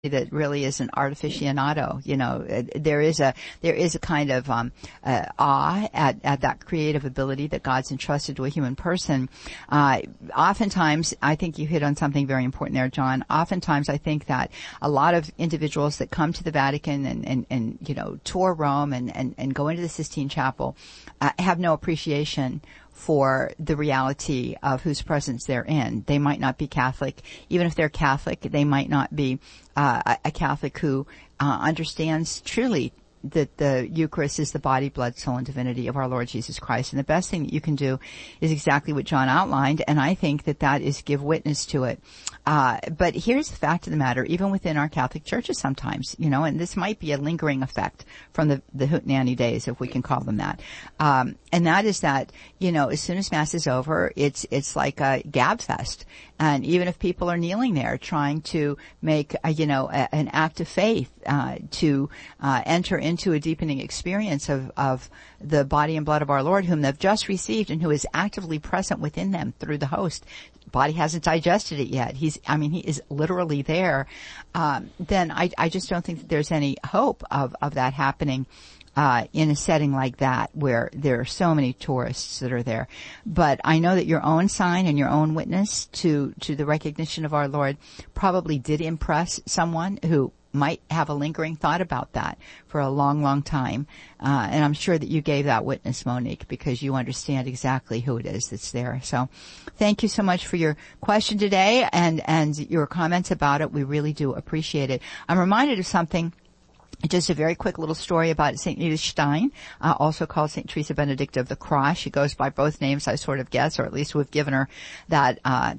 that really is an artificionado. There is a kind of awe at that creative ability that God's entrusted to a human person. Oftentimes, I think you hit on something very important there, John. Oftentimes, I think that a lot of individuals that come to the Vatican and tour Rome and go into the Sistine Chapel have no appreciation for the reality of whose presence they're in. They might not be Catholic. Even if they're Catholic, they might not be a Catholic who understands truly that the Eucharist is the body, blood, soul, and divinity of our Lord Jesus Christ. And the best thing that you can do is exactly what John outlined, and I think that is give witness to it. But here's the fact of the matter, even within our Catholic churches sometimes, and this might be a lingering effect from the hootenanny days, if we can call them that. And that is that, as soon as Mass is over, it's like a gab fest. And even if people are kneeling there trying to make, an act of faith, to enter into a deepening experience of the body and blood of our Lord, whom they've just received and who is actively present within them through the host, body hasn't digested it yet. He is literally there. Then I just don't think that there's any hope of that happening in a setting like that where there are so many tourists that are there. But I know that your own sign and your own witness to the recognition of our Lord probably did impress someone who might have a lingering thought about that for a long, long time. And I'm sure that you gave that witness, Monique, because you understand exactly who it is that's there. So thank you so much for your question today and your comments about it. We really do appreciate it. I'm reminded of something. Just a very quick little story about St. Nita Stein, also called St. Teresa Benedicta of the Cross. She goes by both names, I sort of guess, or at least we've given her that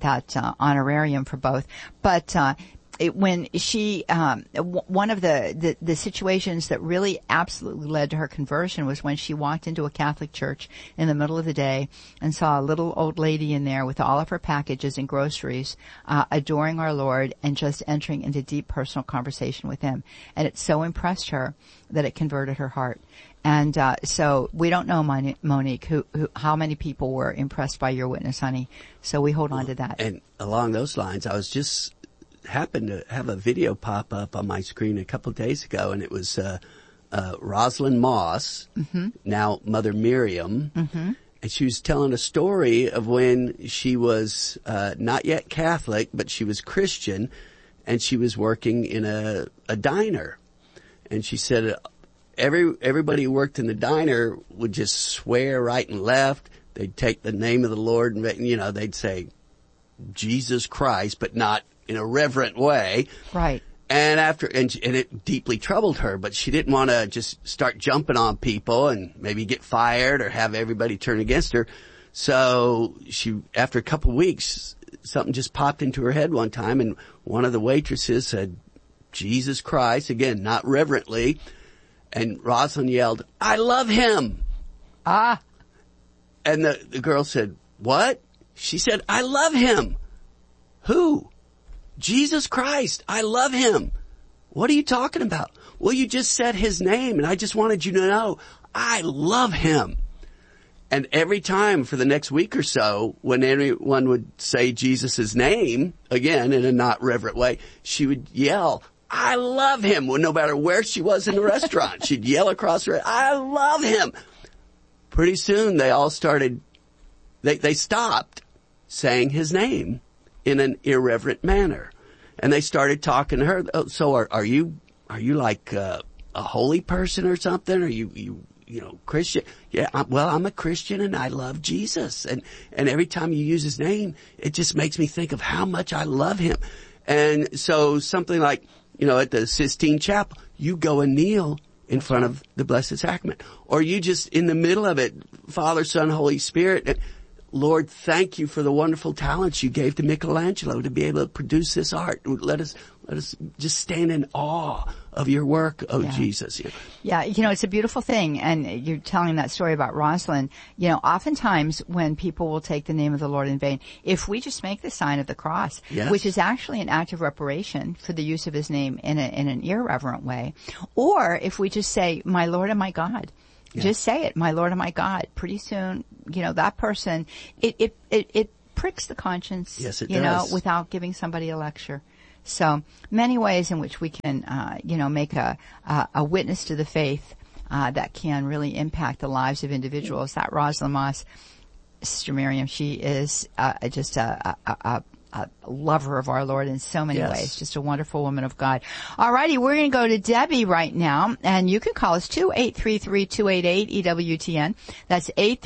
honorarium for both. But when she, one of the situations that really absolutely led to her conversion was when she walked into a Catholic church in the middle of the day and saw a little old lady in there with all of her packages and groceries, adoring our Lord and just entering into deep personal conversation with Him. And it so impressed her that it converted her heart. And so we don't know, Monique, how many people were impressed by your witness, honey. So we hold on to that. And along those lines, I was just happened to have a video pop up on my screen a couple of days ago, and it was Rosalind Moss, now Mother Miriam, and she was telling a story of when she was not yet Catholic, but she was Christian, and she was working in a diner. And she said everybody who worked in the diner would just swear right and left. They'd take the name of the Lord and, they'd say Jesus Christ, but not in a reverent way. Right. And it deeply troubled her, but she didn't want to just start jumping on people and maybe get fired or have everybody turn against her. So after a couple of weeks, something just popped into her head one time, and one of the waitresses said, Jesus Christ, again, not reverently. And Rosalind yelled, I love him. Ah. And the girl said, what? She said, I love him. Who? Jesus Christ. I love him. What are you talking about? Well, you just said his name, and I just wanted you to know I love him. And every time for the next week or so, when anyone would say Jesus' name, again, in a not reverent way, she would yell, I love him. Well, no matter where she was in the restaurant, she'd yell across her, I love him. Pretty soon they all started, they stopped saying his name in an irreverent manner. And they started talking to her. Oh, so are you like a holy person or something? Are you Christian? Yeah, I'm a Christian and I love Jesus. And every time you use his name, it just makes me think of how much I love him. And so something like, at the Sistine Chapel, you go and kneel in front of the Blessed Sacrament. Or you just, in the middle of it, Father, Son, Holy Spirit, Lord, thank you for the wonderful talents you gave to Michelangelo to be able to produce this art. Let us just stand in awe of your work, Jesus. Yeah, it's a beautiful thing. And you're telling that story about Rosalind. Oftentimes when people will take the name of the Lord in vain, if we just make the sign of the cross, which is actually an act of reparation for the use of his name in an irreverent way, or if we just say, my Lord and my God, just say it, my Lord and my God. Pretty soon, that person, it pricks the conscience, yes, it does. Without giving somebody a lecture. So many ways in which we can, make a witness to the faith, that can really impact the lives of individuals. That Rosalind Moss, Sister Miriam, she is, just a lover of our Lord in so many ways. Just a wonderful woman of God. Alrighty, we're going to go to Debbie right now, and you can call us too, 833-288-EWTN. That's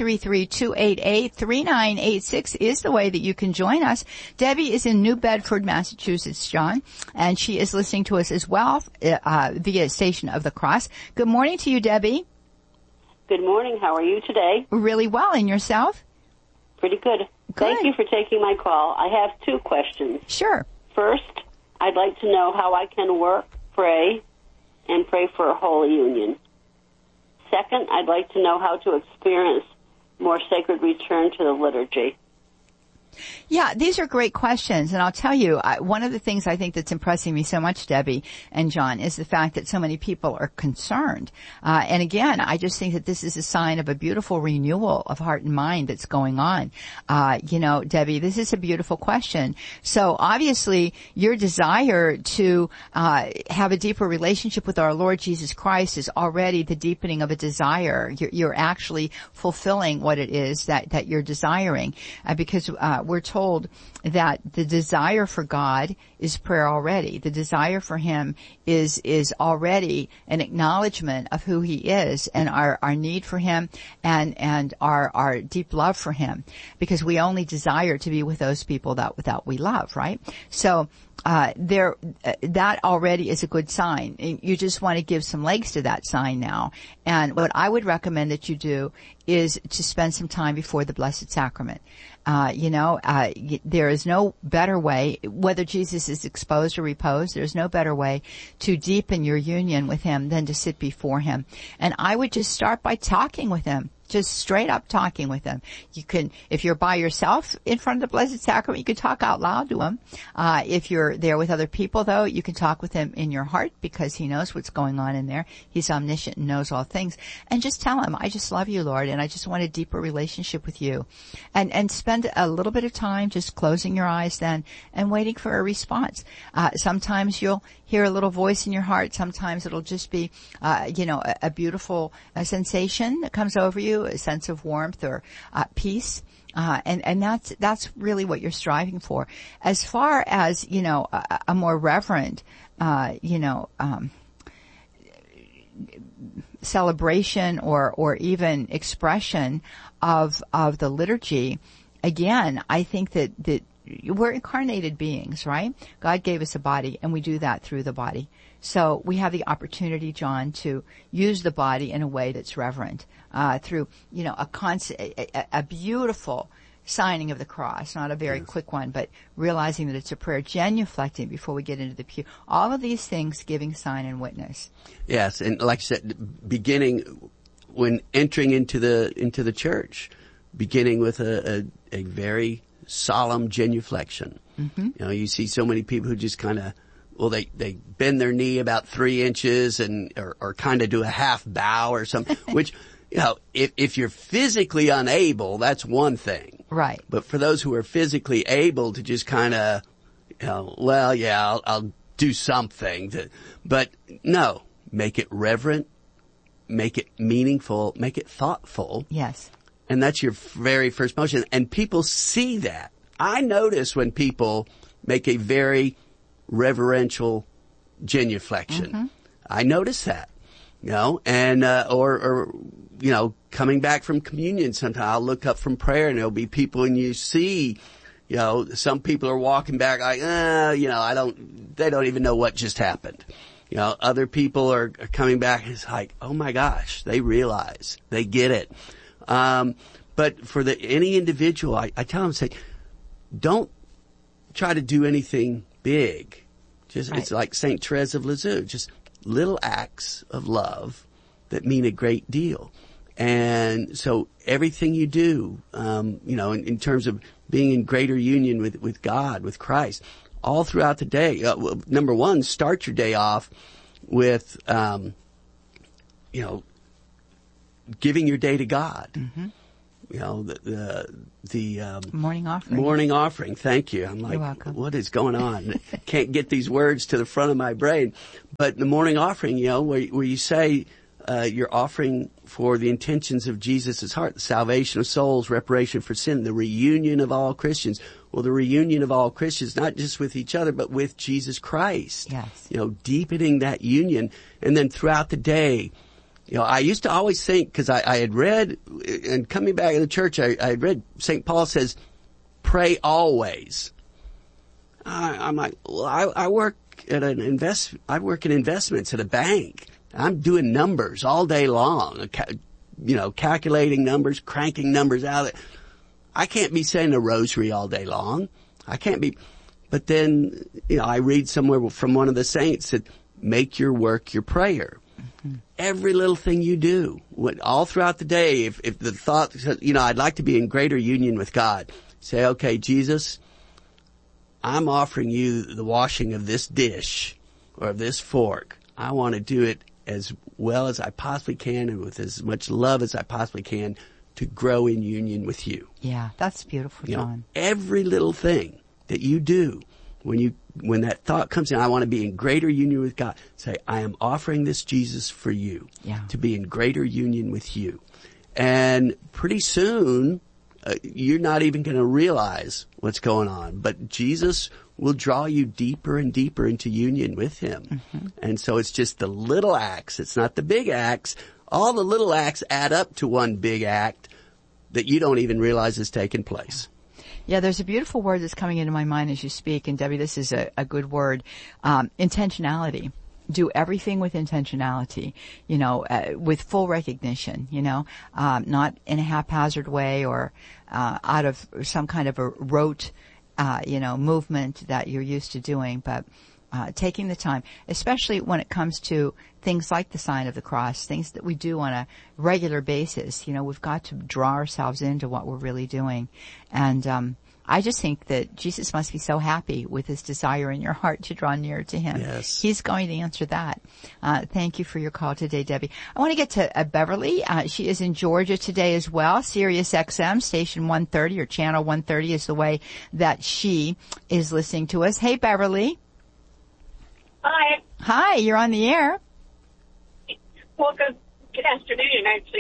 833-288-3986 is the way that you can join us. Debbie is in New Bedford, Massachusetts, John, and she is listening to us as well, via Station of the Cross. Good morning to you, Debbie. Good morning. How are you today? Really well. And yourself? Pretty good. Thank you for taking my call. I have two questions. Sure. First, I'd like to know how I can work, pray, and pray for a holy union. Second, I'd like to know how to experience more sacred return to the liturgy. Yeah, these are great questions. And I'll tell you, one of the things I think that's impressing me so much, Debbie and John, is the fact that so many people are concerned. And again, I just think that this is a sign of a beautiful renewal of heart and mind that's going on. Debbie, this is a beautiful question. So obviously, your desire to have a deeper relationship with our Lord Jesus Christ is already the deepening of a desire. You're actually fulfilling what it is that you're desiring, because we're told that the desire for God is prayer already. The desire for Him is already an acknowledgement of who He is and our need for Him and our deep love for Him, because we only desire to be with those people that we love, right? So that already is a good sign. You just want to give some legs to that sign now. And what I would recommend that you do is to spend some time before the Blessed Sacrament. There is no better way, whether Jesus is exposed or reposed, there's no better way to deepen your union with Him than to sit before Him. And I would just start by talking with Him. Just straight up talking with Him. You can, if you're by yourself in front of the Blessed Sacrament, you can talk out loud to Him. If you're there with other people, though, you can talk with Him in your heart, because He knows what's going on in there. He's omniscient and knows all things. And just tell Him, I just love you, Lord, and I just want a deeper relationship with you. And spend a little bit of time just closing your eyes then and waiting for a response. Sometimes you'll hear a little voice in your heart. Sometimes it'll just be, a beautiful sensation that comes over you, a sense of warmth or peace. And that's really what you're striving for. As far as, a more reverent, celebration or even expression of the liturgy, again, I think that we're incarnated beings, right? God gave us a body, and we do that through the body. So we have the opportunity, John, to use the body in a way that's reverent, through, a beautiful signing of the cross, not a very quick one, but realizing that it's a prayer, genuflecting before we get into the pew. All of these things giving sign and witness. Yes, and like I said, beginning when entering into the church, beginning with a very solemn genuflection. Mm-hmm. You see so many people who just kind of, they bend their knee about 3 inches or kind of do a half bow or something, which, if you're physically unable, that's one thing. Right. But for those who are physically able to just kind of, I'll do something but no, make it reverent, make it meaningful, make it thoughtful. Yes. And that's your very first motion. And people see that. I notice when people make a very reverential genuflection. Mm-hmm. I notice that, and, coming back from communion sometime, I'll look up from prayer and there'll be people and you see, some people are walking back like, they don't even know what just happened. Other people are coming back and it's like, oh my gosh, they realize, they get it. But for any individual, I tell them, say, don't try to do anything big. Just, right. It's like Saint Therese of Lisieux, just little acts of love that mean a great deal. And so everything you do, in terms of being in greater union with God, with Christ, all throughout the day, number one, start your day off with, giving your day to God. Mm-hmm. the morning offering. Morning offering. Thank you. I'm like, you're welcome. What is going on? Can't get these words to the front of my brain. But the morning offering, where you say, you're offering for the intentions of Jesus' heart, the salvation of souls, reparation for sin, the reunion of all Christians. Well, the reunion of all Christians, not just with each other, but with Jesus Christ. Yes. Deepening that union. And then throughout the day, I used to always think, because I had read, and coming back to the church, I had read St. Paul says, pray always. I'm like, well, I work in investments at a bank. I'm doing numbers all day long, calculating numbers, cranking numbers out. I can't be saying a rosary all day long. I can't be. But then, I read somewhere from one of the saints that make your work your prayer. Mm-hmm. Every little thing you do, all throughout the day, if the thought, I'd like to be in greater union with God. Say, okay, Jesus, I'm offering you the washing of this dish or of this fork. I want to do it as well as I possibly can and with as much love as I possibly can to grow in union with you. Yeah, that's beautiful, John. Every little thing that you do, when that thought comes in, I want to be in greater union with God, say, I am offering this, Jesus, for you, to be in greater union with you. And pretty soon, you're not even going to realize what's going on, but Jesus will draw you deeper and deeper into union with him. Mm-hmm. And so it's just the little acts. It's not the big acts. All the little acts add up to one big act that you don't even realize is taking place. Yeah, there's a beautiful word that's coming into my mind as you speak, and Debbie, this is a good word. Intentionality. Do everything with intentionality, with full recognition, not in a haphazard way or out of some kind of a rote movement that you're used to doing, but taking the time, especially when it comes to things like the sign of the cross, things that we do on a regular basis. We've got to draw ourselves into what we're really doing. And I just think that Jesus must be so happy with his desire in your heart to draw near to him. Yes. He's going to answer that. Thank you for your call today, Debbie. I want to get to Beverly. She is in Georgia today as well. Sirius XM, station 130 or channel 130 is the way that she is listening to us. Hey, Beverly. Hi. Hi, you're on the air. Well, good afternoon, actually.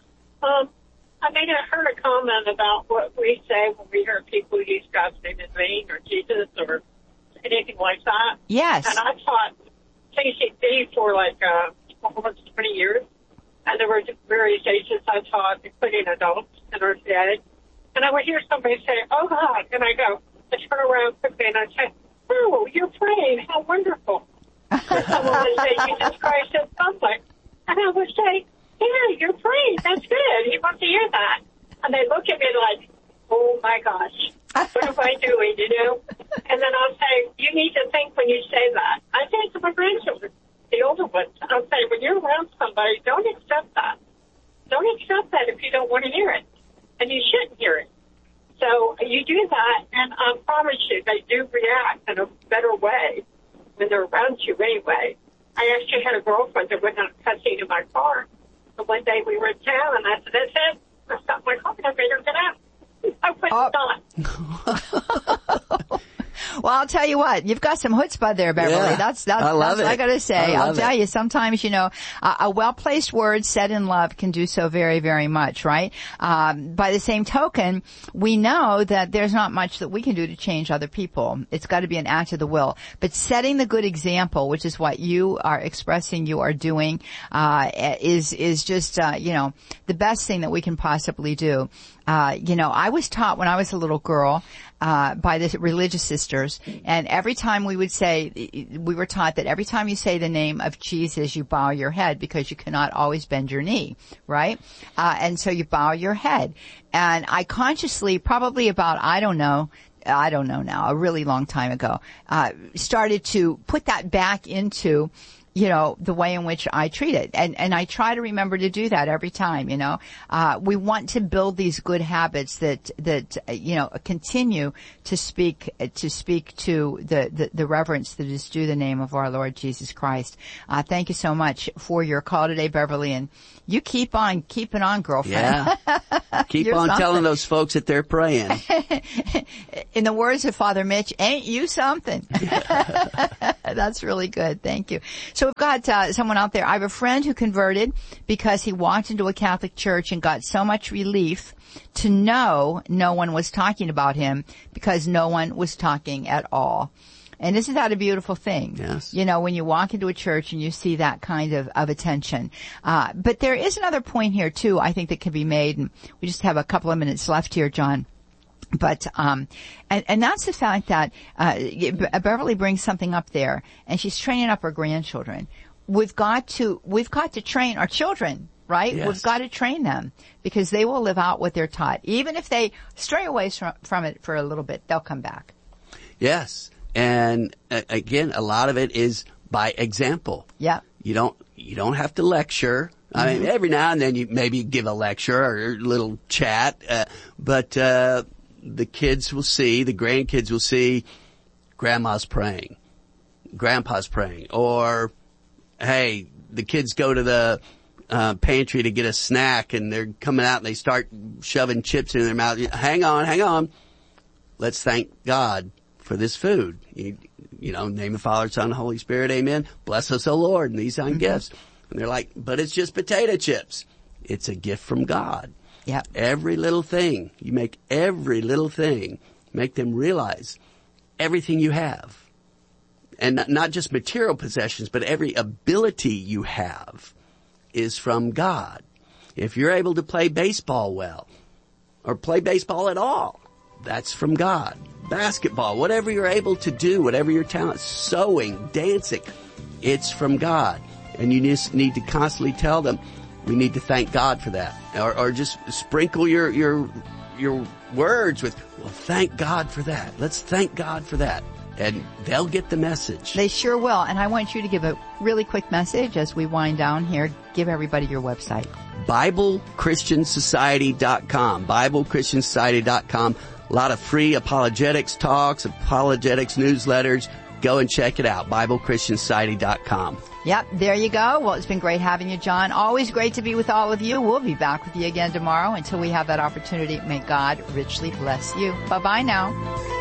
I heard a comment about what we say when we hear people use God's name in vain or Jesus or anything like that. Yes. And I taught KCC for almost 20 years. And there were various ages I taught, including adults and orthotics. And I would hear somebody say, oh, God. And I turn around quickly and I say, oh, you're praying. How wonderful. And someone would say, Jesus Christ is public. And I would say, yeah, you're praying. That's good. He wants to hear that. And they look at me like, oh, my gosh, what am I doing, And then I'll say, you need to think when you say that. I say it to my grandchildren, the older ones. I'll say, when you're around somebody, don't accept that. Don't accept that if you don't want to hear it. And you shouldn't hear it. So you do that, and I promise you, they do react in a better way when they're around you anyway. I actually had a girlfriend that went out cussing in my car. But one day we were in town, and I said, that's it. I stopped my car, and I made her get out. I wouldn't stop. Well, I'll tell you what, you've got some chutzpah there, Beverly. Yeah, that's I love what it. I gotta say. I'll tell it. you, sometimes, a well-placed word said in love can do so very, very much, right? By the same token, we know that there's not much that we can do to change other people. It's gotta be an act of the will. But setting the good example, which is what you are expressing you are doing, is just, the best thing that we can possibly do. I was taught when I was a little girl, by the religious sisters, and every time we were taught that every time you say the name of Jesus, you bow your head because you cannot always bend your knee, right? And so you bow your head. And I consciously, probably about, I don't know now, a really long time ago, started to put that back into the way in which I treat it. And I try to remember to do that every time, we want to build these good habits that continue to speak to the reverence that is due the name of our Lord Jesus Christ. Thank you so much for your call today, Beverly, and you keep on keeping on, girlfriend. Yeah. Keep on telling those folks that they're praying. In the words of Father Mitch, ain't you something? That's really good. Thank you. So we've got someone out there. I have a friend who converted because he walked into a Catholic church and got so much relief to know no one was talking about him because no one was talking at all. And isn't that a beautiful thing? Yes. When you walk into a church and you see that kind of attention. But there is another point here too, I think, that can be made, and we just have a couple of minutes left here, John. But, and that's the fact that, Beverly brings something up there, and she's training up her grandchildren. We've got to train our children, right? Yes. We've got to train them because they will live out what they're taught. Even if they stray away from it for a little bit, they'll come back. Yes. And again, a lot of it is by example. Yeah. You don't have to lecture. I mean, every now and then you maybe give a lecture or a little chat, but the kids will see, the grandkids will see, grandma's praying, grandpa's praying, or hey, the kids go to the pantry to get a snack and they're coming out and they start shoving chips in their mouth. Hang on. Let's thank God for this food. Name the Father, Son, and Holy Spirit, amen. Bless us, O Lord, and these are gifts. And they're like, but it's just potato chips. It's a gift from God. Yeah. Every little thing, you make every little thing, make them realize everything you have. And not just material possessions, but every ability you have is from God. If you're able to play baseball well, or play baseball at all, that's from God. Basketball, whatever you're able to do, whatever your talent, sewing, dancing, it's from God. And you just need to constantly tell them, we need to thank God for that. Or just sprinkle your words with, well, thank God for that. Let's thank God for that. And they'll get the message. They sure will. And I want you to give a really quick message as we wind down here. Give everybody your website. BibleChristianSociety.com. BibleChristianSociety.com. A lot of free apologetics talks, apologetics newsletters. Go and check it out. BibleChristianSociety.com. Yep, there you go. Well, it's been great having you, John. Always great to be with all of you. We'll be back with you again tomorrow. Until we have that opportunity, may God richly bless you. Bye-bye now.